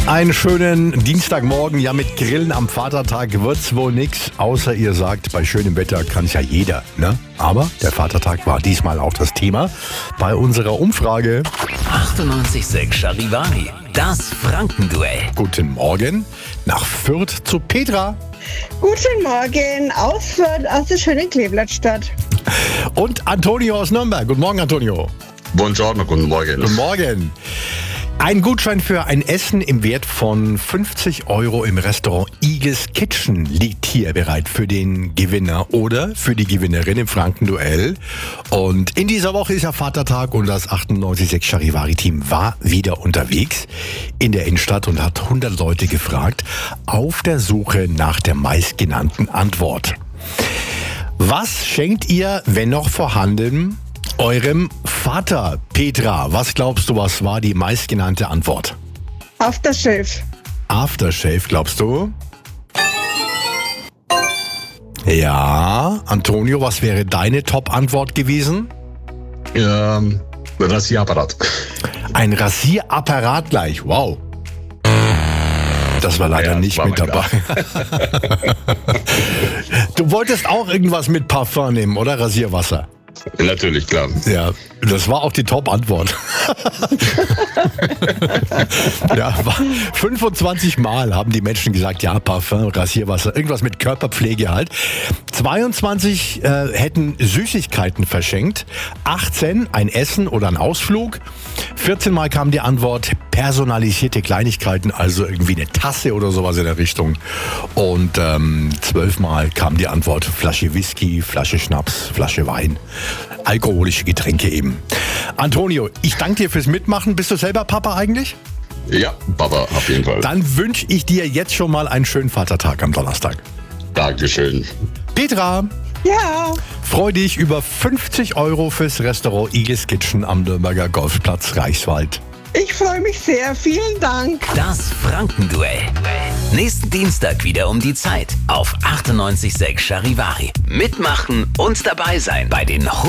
Einen schönen Dienstagmorgen. Ja, mit Grillen am Vatertag wird's wohl nix, außer ihr sagt, bei schönem Wetter kann's ja jeder, ne? Aber der Vatertag war diesmal auch das Thema bei unserer Umfrage. 98,6 Charivari, das Frankenduell. Guten Morgen nach Fürth zu Petra. Guten Morgen aus Fürth, aus der schönen Kleeblattstadt. Und Antonio aus Nürnberg. Guten Morgen, Antonio. Buongiorno, guten Morgen. Guten Morgen. Ein Gutschein für ein Essen im Wert von 50 € im Restaurant Igels Kitchen liegt hier bereit für den Gewinner oder für die Gewinnerin im Frankenduell. Und in dieser Woche ist ja Vatertag und das 98,6 Charivari-Team war wieder unterwegs in der Innenstadt und hat 100 Leute gefragt auf der Suche nach der meistgenannten Antwort. Was schenkt ihr, wenn noch vorhanden, eurem Vater? Petra, was glaubst du, was war die meistgenannte Antwort? Aftershave. Aftershave, glaubst du? Ja. Antonio, was wäre deine Top-Antwort gewesen? Rasierapparat. Ein Rasierapparat gleich, wow. Das war leider nicht war mit dabei. Du wolltest auch irgendwas mit Parfum nehmen, oder? Rasierwasser. Natürlich, klar. Ja, das war auch die Top-Antwort. Ja, 25 Mal haben die Menschen gesagt, ja, Parfum, Rasierwasser, irgendwas mit Körperpflege halt. 22 hätten Süßigkeiten verschenkt, 18 ein Essen oder ein Ausflug, 14 Mal kam die Antwort personalisierte Kleinigkeiten, also irgendwie eine Tasse oder sowas in der Richtung. Und 12 Mal kam die Antwort Flasche Whisky, Flasche Schnaps, Flasche Wein. Alkoholische Getränke eben. Antonio, ich danke dir fürs Mitmachen. Bist du selber Papa eigentlich? Ja, Papa, auf jeden Fall. Dann wünsche ich dir jetzt schon mal einen schönen Vatertag am Donnerstag. Dankeschön. Petra, Ja, freu dich über 50 € fürs Restaurant Igels Kitchen am Nürnberger Golfplatz Reichswald. ich freue mich sehr. Vielen Dank. Das Frankenduell. Nächsten Dienstag wieder um die Zeit auf 98,6 Charivari. Mitmachen und dabei sein bei den